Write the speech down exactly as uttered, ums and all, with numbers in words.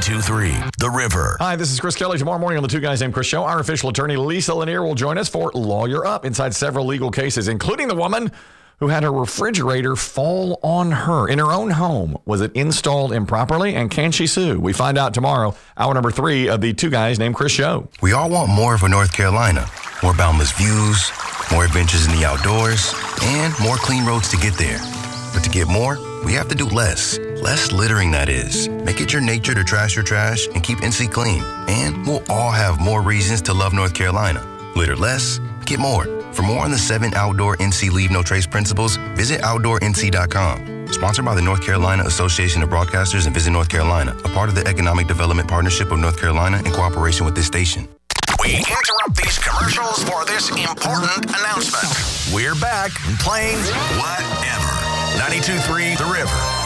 ninety-two point three The River. Hi, this is Chris Kelly. Tomorrow morning on the Two Guys Named Chris show, our official attorney Lisa Lanier will join us for Lawyer Up inside several legal cases, including the woman who had her refrigerator fall on her in her own home. Was it installed improperly, and can she sue? We find out tomorrow, hour number three of the Two Guys Named Chris show. We all want more for North Carolina. More boundless views, more adventures in the outdoors, and more clean roads to get there. But to get more, we have to do less. Less littering, that is. Make it your nature to trash your trash and keep N C clean. And we'll all have more reasons to love North Carolina. Litter less, get more. For more on the seven outdoor N C Leave No Trace principles, visit outdoor N C dot com. Sponsored by the North Carolina Association of Broadcasters and Visit North Carolina, a part of the Economic Development Partnership of North Carolina in cooperation with this station. We interrupt these commercials for this important announcement. We're back and playing whatever. ninety-two point three The River.